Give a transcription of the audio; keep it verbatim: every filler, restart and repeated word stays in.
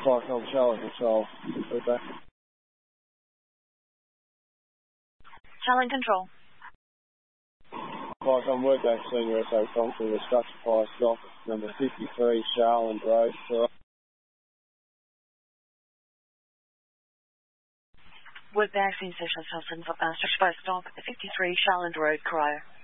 Clark on Charlie Control. Feedback. Charlie Control. Clark on Workday Senior S O Thompson, the structure fire stop, number fifty-three, Charland Road. Workday Senior Station Thompson, uh, structure fire stop, fifty-three, Charland Road, Corio.